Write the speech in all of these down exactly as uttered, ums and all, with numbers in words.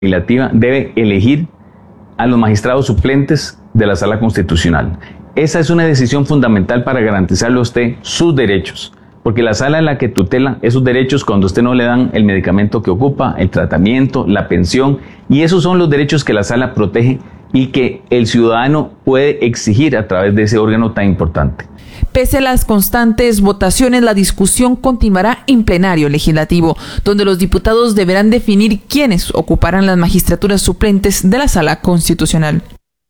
Legislativa debe elegir a los magistrados suplentes de la Sala Constitucional. Esa es una decisión fundamental para garantizarle a usted sus derechos, porque la Sala es la que tutela esos derechos cuando a usted no le dan el medicamento que ocupa, el tratamiento, la pensión, y esos son los derechos que la Sala protege y que el ciudadano puede exigir a través de ese órgano tan importante. Pese a las constantes votaciones, la discusión continuará en plenario legislativo, donde los diputados deberán definir quiénes ocuparán las magistraturas suplentes de la Sala Constitucional.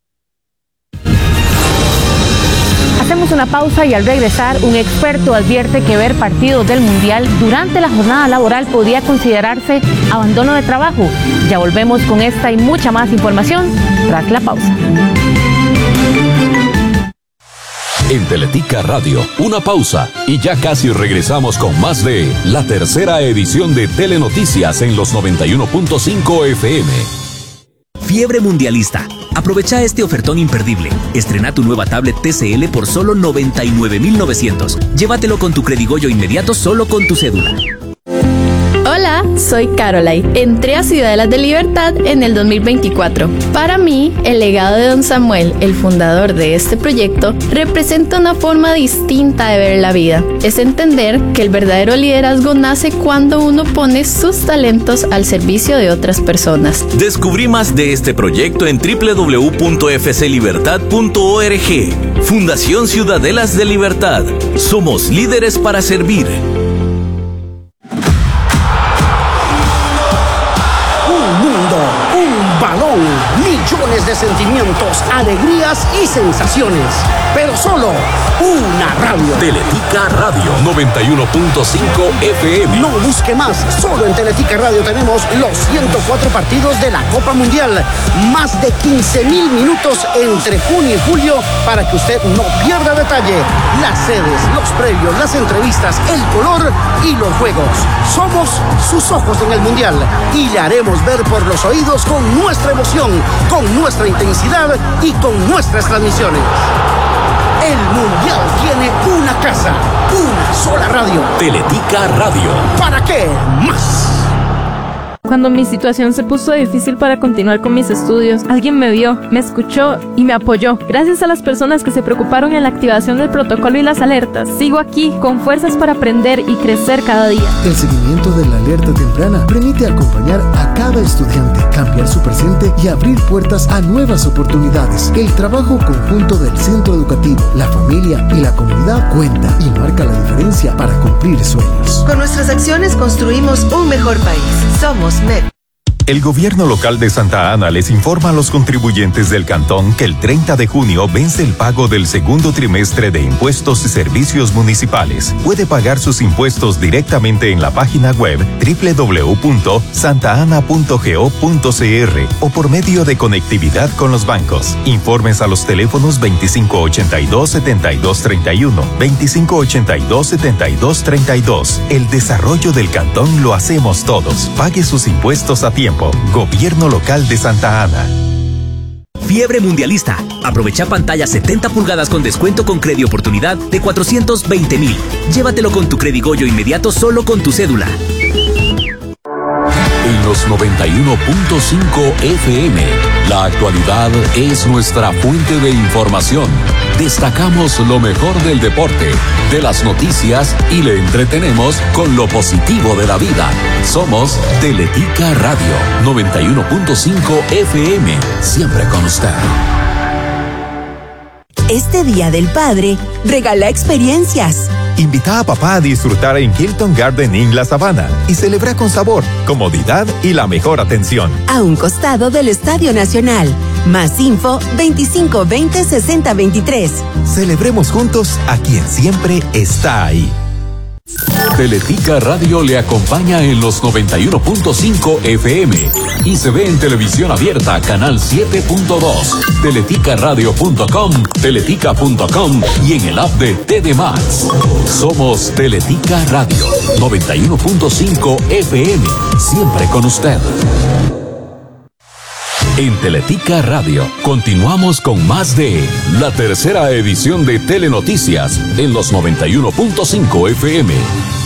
Hacemos una pausa y al regresar, un experto advierte que ver partidos del Mundial durante la jornada laboral podría considerarse abandono de trabajo. Ya volvemos con esta y mucha más información tras la pausa. En Teletica Radio, una pausa y ya casi regresamos con más de la tercera edición de Telenoticias en los noventa y uno punto cinco F M. Fiebre mundialista. Aprovecha este ofertón imperdible. Estrena tu nueva tablet T C L por solo noventa y nueve mil novecientos. Llévatelo con tu Credigoyo inmediato solo con tu cédula. Hola, soy Caroline. Entré a Ciudadelas de Libertad en el dos mil veinticuatro. Para mí, el legado de don Samuel, el fundador de este proyecto, representa una forma distinta de ver la vida. Es entender que el verdadero liderazgo nace cuando uno pone sus talentos al servicio de otras personas. Descubrí más de este proyecto en doble u doble u doble u punto f c libertad punto org. Fundación Ciudadelas de Libertad. Somos líderes para servir. Millones de sentimientos, alegrías y sensaciones, pero solo una radio. Teletica Radio noventa y uno punto cinco F M. No busque más, solo en Teletica Radio tenemos los ciento cuatro partidos de la Copa Mundial, más de quince mil minutos entre junio y julio para que usted no pierda detalle. Las sedes, los previos, las entrevistas, el color y los juegos. Somos sus ojos en el Mundial y le haremos ver por los oídos con nuestra emoción, con nuestra intensidad y con nuestras transmisiones. El Mundial tiene una casa, una sola radio. Teletica Radio. ¿Para qué más? Cuando mi situación se puso difícil para continuar con mis estudios, alguien me vio, me escuchó y me apoyó. Gracias a las personas que se preocuparon en la activación del protocolo y las alertas, sigo aquí con fuerzas para aprender y crecer cada día. El seguimiento de la alerta temprana permite acompañar a cada estudiante, cambiar su presente y abrir puertas a nuevas oportunidades. El trabajo conjunto del centro educativo, la familia y la comunidad cuenta y marca la diferencia para cumplir sueños. Con nuestras acciones construimos un mejor país. Somos M E P. El gobierno local de Santa Ana les informa a los contribuyentes del cantón que el treinta de junio vence el pago del segundo trimestre de impuestos y servicios municipales. Puede pagar sus impuestos directamente en la página web doble u doble u doble u punto santa ana punto go punto c r o por medio de conectividad con los bancos. Informes a los teléfonos veinticinco ochenta y dos, setenta y dos treinta y uno, veinticinco ochenta y dos, setenta y dos treinta y dos. El desarrollo del cantón lo hacemos todos. Pague sus impuestos a tiempo. Gobierno local de Santa Ana. Fiebre mundialista. Aprovecha pantalla setenta pulgadas con descuento con Credi Oportunidad de cuatrocientos veinte mil. Llévatelo con tu Credigoyo inmediato solo con tu cédula. En los noventa y uno punto cinco F M, la actualidad es nuestra fuente de información. Destacamos lo mejor del deporte, de las noticias y le entretenemos con lo positivo de la vida. Somos Teletica Radio noventa y uno punto cinco F M, siempre con usted. Este Día del Padre, regala experiencias. Invita a papá a disfrutar en Hilton Garden Inn La Sabana y celebra con sabor, comodidad y la mejor atención. A un costado del Estadio Nacional. Más info veinticinco veinte sesenta veintitrés. Celebremos juntos a quien siempre está ahí. Teletica Radio le acompaña en los noventa y uno punto cinco F M y se ve en televisión abierta, canal siete punto dos, teletica radio punto com, teletica punto com y en el app de T D Max. Somos Teletica Radio noventa y uno punto cinco F M, siempre con usted. En Teletica Radio continuamos con más de la tercera edición de Telenoticias en los noventa y uno punto cinco F M.